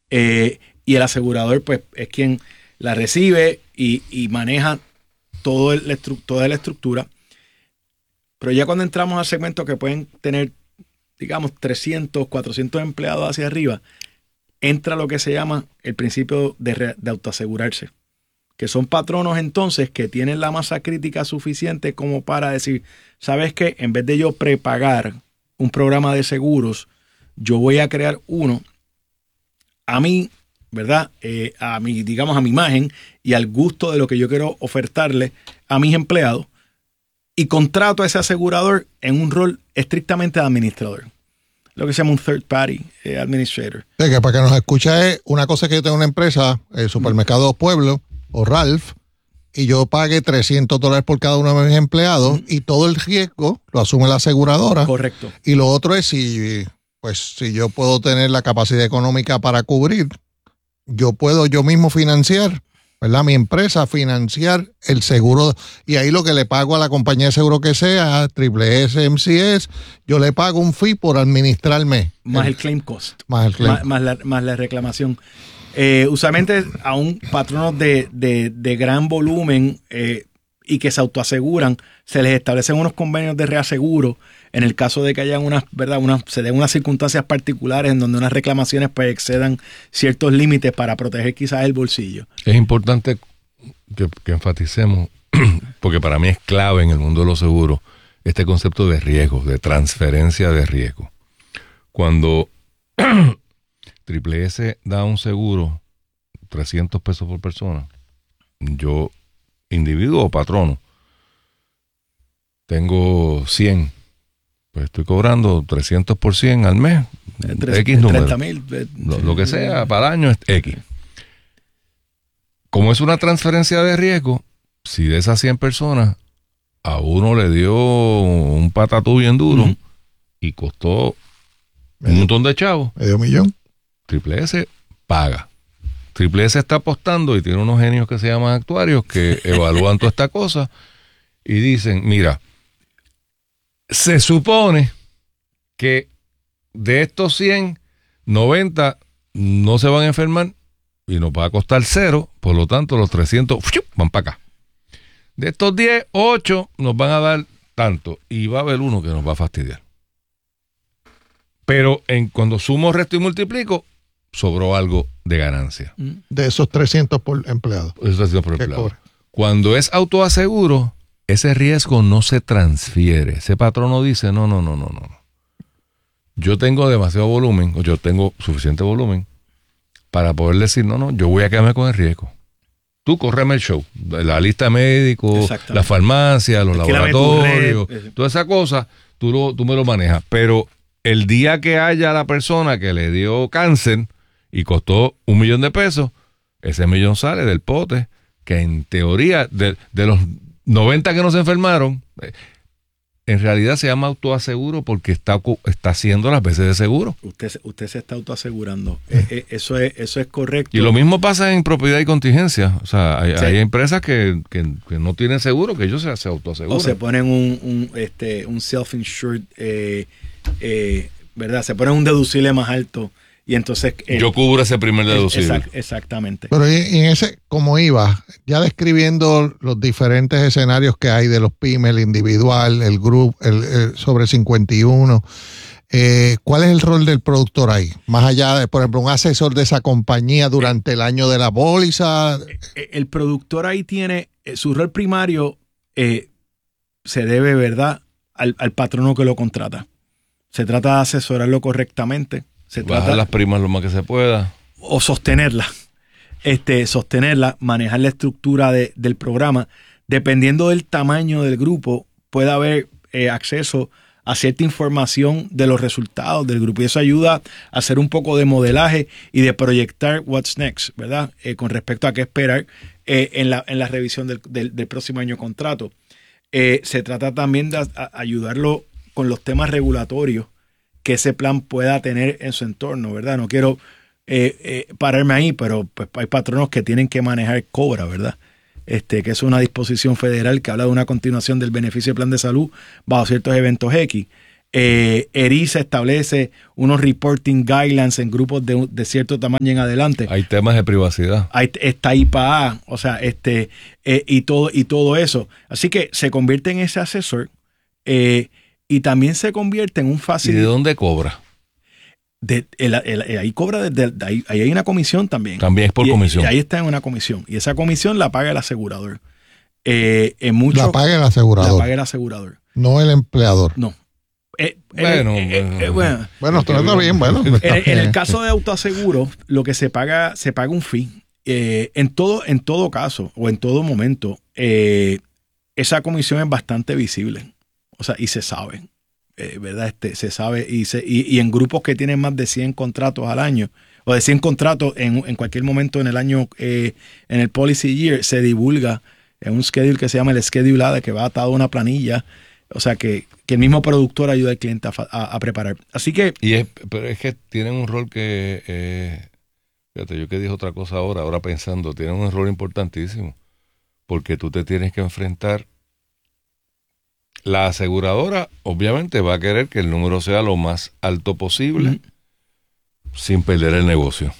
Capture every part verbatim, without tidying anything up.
eh, y el asegurador pues es quien la recibe y, y maneja todo el, toda la estructura. Pero ya cuando entramos al segmento que pueden tener, digamos, trescientos, cuatrocientos empleados hacia arriba, entra lo que se llama el principio de, de autoasegurarse, que son patronos entonces que tienen la masa crítica suficiente como para decir, ¿sabes qué? En vez de yo prepagar un programa de seguros, yo voy a crear uno a mí, ¿verdad? Eh, a mi, digamos, a mi imagen y al gusto de lo que yo quiero ofertarle a mis empleados, y contrato a ese asegurador en un rol estrictamente de administrador. Lo que se llama un third party eh, administrator. Sí, que para que nos escuche es una cosa que yo tengo una empresa, el Supermercado Pueblo o Ralph, y yo pague trescientos dólares por cada uno de mis empleados, mm. y todo el riesgo lo asume la aseguradora. Correcto. Y lo otro es si, pues, si yo puedo tener la capacidad económica para cubrir, yo puedo yo mismo financiar, ¿verdad? Mi empresa financiar el seguro, y ahí lo que le pago a la compañía de seguro que sea, Triple S, M C S, yo le pago un fee por administrarme. Más el, el claim cost. Más el claim. Más, más, la, más la reclamación. Eh, usualmente a un patronos de, de, de gran volumen eh, y que se autoaseguran, se les establecen unos convenios de reaseguro en el caso de que haya unas, ¿verdad? Unas, se den unas circunstancias particulares en donde unas reclamaciones pues excedan ciertos límites para proteger quizás el bolsillo. Es importante que, que enfaticemos, porque para mí es clave en el mundo de los seguros, este concepto de riesgo, de transferencia de riesgo. Cuando Triple S da un seguro, trescientos pesos por persona, yo, individuo o patrono, tengo cien, pues estoy cobrando trescientos por cien al mes, Tres, X número, treinta mil, eh, lo, lo que sea, para el año es X. Como es una transferencia de riesgo, si de esas cien personas a uno le dio un patatú bien duro, uh-huh, y costó medio, un montón de chavos, medio millón, Triple S paga. Triple S está apostando y tiene unos genios que se llaman actuarios que evalúan toda esta cosa y dicen, mira, se supone que de estos cien, noventa no se van a enfermar y nos va a costar cero, por lo tanto los trescientos van para acá. De estos diez, ocho nos van a dar tanto y va a haber uno que nos va a fastidiar. Pero en, cuando sumo, resto y multiplico, sobró algo de ganancia. De esos trescientos por empleado. Esos trescientos por empleado. Cuando es autoaseguro, ese riesgo no se transfiere. Ese patrono dice, no, no, no, no, no. Yo tengo demasiado volumen, o yo tengo suficiente volumen para poder decir, no, no, yo voy a quedarme con el riesgo. Tú córreme el show. La lista de médicos, la farmacia, los laboratorios, toda esa cosa, tú, lo, tú me lo manejas. Pero el día que haya la persona que le dio cáncer y costó un millón de pesos, ese millón sale del pote, que en teoría, de, de los noventa que no se enfermaron, en realidad se llama autoaseguro porque está, está haciendo las veces de seguro. Usted, usted se está autoasegurando. Eh, eh, eso es, eso es correcto. Y lo mismo pasa en propiedad y contingencia. O sea, hay, sí. hay empresas que, que, que no tienen seguro, que ellos se, se autoaseguran. O se ponen un, un, este, un self-insured, eh, eh, ¿verdad? Se ponen un deducible más alto. Y entonces eh, yo cubro ese primer deducible. Exact, exactamente. Pero y, y en ese, como iba, ya describiendo los diferentes escenarios que hay de los pymes, el individual, el grupo, el, el sobre cincuenta y uno, eh, ¿cuál es el rol del productor ahí? Más allá de, por ejemplo, un asesor de esa compañía durante el año de la póliza. El productor ahí tiene, su rol primario eh, se debe, ¿verdad?, al, al patrono que lo contrata. Se trata de asesorarlo correctamente. Se Bajar trata, las primas lo más que se pueda. O sostenerla. Este, sostenerla, manejar la estructura de, del programa. Dependiendo del tamaño del grupo, puede haber eh, acceso a cierta información de los resultados del grupo. Y eso ayuda a hacer un poco de modelaje y de proyectar what's next, ¿verdad? Eh, con respecto a qué esperar eh, en, la, en la revisión del, del, del próximo año contrato. Eh, se trata también de a, a ayudarlo con los temas regulatorios que ese plan pueda tener en su entorno, ¿verdad? No quiero eh, eh, pararme ahí, pero pues hay patronos que tienen que manejar COBRA, ¿verdad? Este, que es una disposición federal que habla de una continuación del beneficio de plan de salud bajo ciertos eventos X. Eh, ERISA establece unos reporting guidelines en grupos de, de cierto tamaño en adelante. Hay temas de privacidad. Hay, está I P A, o sea, este, eh, y, todo, y todo eso. Así que se convierte en ese asesor eh, y también se convierte en un fácil. ¿Y de dónde cobra? De, el, el, el, ahí cobra desde de, ahí, ahí hay una comisión también. También es por y, comisión. Y ahí está en una comisión. Y esa comisión la paga el asegurador. Eh, en mucho, la paga el asegurador. La paga el asegurador. No el empleador. No. Eh, bueno, eh, eh, eh, bueno, bueno, todo está bien, bueno. En, en el caso de autoaseguro, lo que se paga, se paga un fee. Eh, en todo, en todo caso, o en todo momento, eh, esa comisión es bastante visible. O sea, y se sabe. Eh, ¿verdad? Este, se sabe, y, se, y, y en grupos que tienen más de cien contratos al año, o de cien contratos en, en cualquier momento en el año, eh, en el policy year, se divulga en un schedule que se llama el schedule A, que va atado a una planilla. O sea, que, que el mismo productor ayuda al cliente a, a, a preparar. Así que... Y es, pero es que tienen un rol que... Eh, fíjate, yo que dije otra cosa ahora, ahora pensando, tienen un rol importantísimo. Porque tú te tienes que enfrentar... La aseguradora, obviamente, va a querer que el número sea lo más alto posible, uh-huh, sin perder el negocio.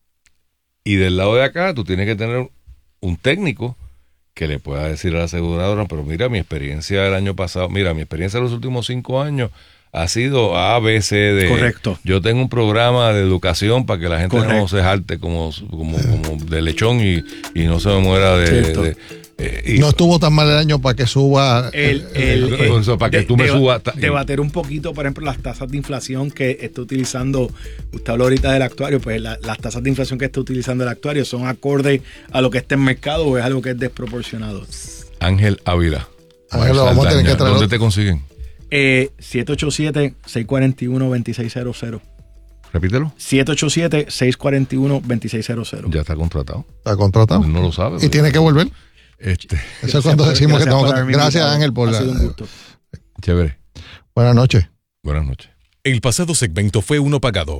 Y del lado de acá, tú tienes que tener un técnico que le pueda decir a la aseguradora, pero mira, mi experiencia del año pasado, mira, mi experiencia de los últimos cinco años ha sido A, B, C, D. Correcto. Yo tengo un programa de educación para que la gente Correcto. no se jalte como, como, como de lechón y, y no se me muera de... de eh, y, no estuvo tan mal el año para que suba... El, el, el, el, para que de, tú me de, subas... Debater un poquito, por ejemplo, las tasas de inflación que está utilizando, usted habló ahorita del actuario, pues la, las tasas de inflación que está utilizando el actuario son acordes a lo que está en mercado o es algo que es desproporcionado. Ángel Ávila. Ángel, vamos a tener que traerlo. ¿Dónde te consiguen? Eh, siete ocho siete, seis cuatro uno, dos seis cero cero. Repítelo. siete ocho siete, seis cuatro uno, dos seis cero cero. Ya está contratado. Está contratado. No lo sabe. ¿Y pero... tiene que volver? Este. Eso es cuando decimos que estamos... Gracias, invitado. Ángel, por la... Un gusto. Chévere. Buenas noches. Buenas noches. El pasado segmento fue uno pagado.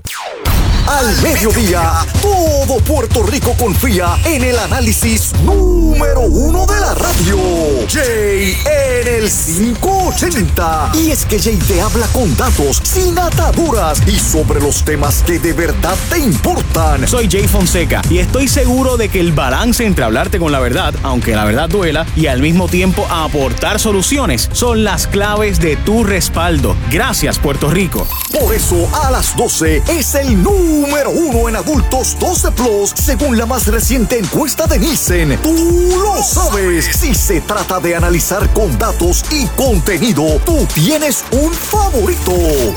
Al mediodía, todo Puerto Rico confía en el análisis número uno de la radio. Jay en el cinco ochenta. Y es que Jay te habla con datos, sin ataduras y sobre los temas que de verdad te importan. Soy Jay Fonseca y estoy seguro de que el balance entre hablarte con la verdad, aunque la verdad duela, y al mismo tiempo aportar soluciones son las claves de tu respaldo. Gracias, Puerto Rico. Por eso, a las doce es el número número uno en adultos doce plus, según la más reciente encuesta de Nielsen. Tú lo sabes. Si se trata de analizar con datos y contenido, tú tienes un favorito.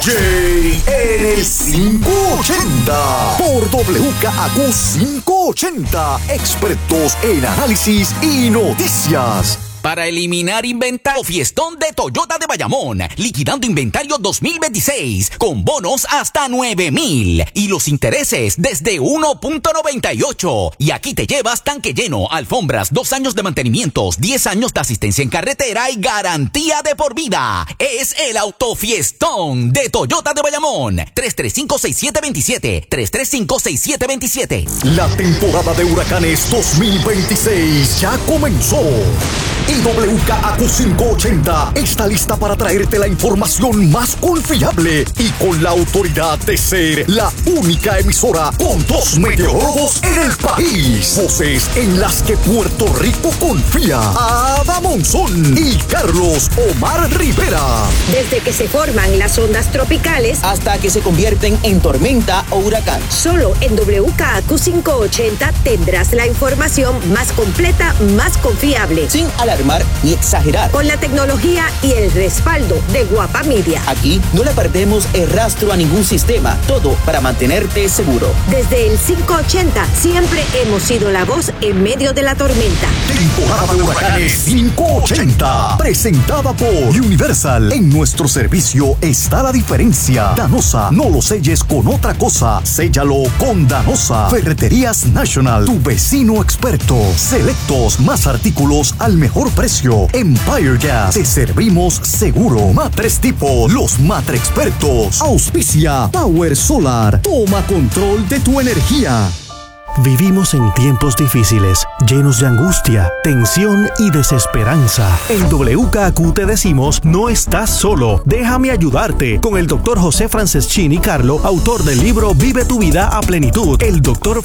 Jay en el cinco ochenta. Por W K A Q cinco ochenta. Expertos en análisis y noticias. Para eliminar inventario, fiestón de Toyota de Bayamón, liquidando inventario dos mil veintiséis, con bonos hasta nueve mil y los intereses desde uno punto noventa y ocho. Y aquí te llevas tanque lleno, alfombras, dos años de mantenimientos, diez años de asistencia en carretera y garantía de por vida. Es el autofiestón de Toyota de Bayamón. tres tres cinco, seis siete dos siete, tres tres cinco, seis siete dos siete. La temporada de huracanes dos mil veintiséis ya comenzó. Y W K A Q cinco ochenta está lista para traerte la información más confiable y con la autoridad de ser la única emisora con dos meteorólogos en el país. Voces en las que Puerto Rico confía. Ada Monzón y Carlos Omar Rivera. Desde que se forman las ondas tropicales hasta que se convierten en tormenta o huracán. Solo en W K A Q cinco ochenta tendrás la información más completa, más confiable. Sin alarmar ni exagerar. Con la tecnología y el respaldo de Guapa Media. Aquí no le perdemos el rastro a ningún sistema. Todo para mantenerte seguro. Desde el cinco ochenta siempre hemos sido la voz en medio de la tormenta. Temporada de huracanes cinco ochenta. Presentada por Universal. En nuestro servicio está la diferencia. Danosa, no lo selles con otra cosa. Séllalo con Danosa. Ferreterías National, tu vecino experto. Selectos, más artículos al mejor precio. Empire Gas, te servimos seguro. Matres Tipo, los matre expertos. Auspicia Power Solar, toma control de tu energía. Vivimos en tiempos difíciles, llenos de angustia, tensión y desesperanza. En W K Q te decimos, no estás solo. Déjame ayudarte con el doctor José Franceschini Carlo, autor del libro Vive tu vida a plenitud. El doctor